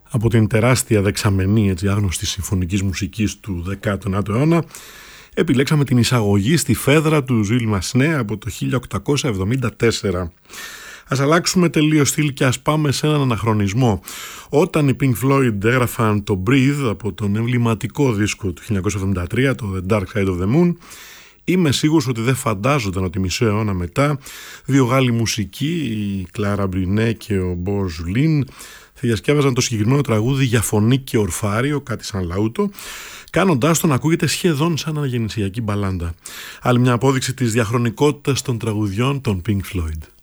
Από την τεράστια δεξαμενή άγνωστη συμφωνικής μουσικής του 19ου αιώνα, επιλέξαμε την εισαγωγή στη φέδρα του Ζουίλ Μασνέ από το 1874. Ας αλλάξουμε τελείως στυλ και ας πάμε σε έναν αναχρονισμό. Όταν οι Pink Floyd έγραφαν το Breathe από τον εμβληματικό δίσκο του 1973, το The Dark Side of the Moon, είμαι σίγουρος ότι δεν φαντάζονταν ότι μισό αιώνα μετά δύο Γάλλοι μουσικοί, η Κλάρα Μπρινέ και ο Μπορ Ζουλίν, θα διασκεύαζαν το συγκεκριμένο τραγούδι για φωνή και ορφάριο, κάτι σαν λαούτο, κάνοντάς το να ακούγεται σχεδόν σαν αναγεννησιακή μπαλάντα. Άλλη μια απόδειξη της διαχρονικότητας των τραγουδιών των Pink Floyd.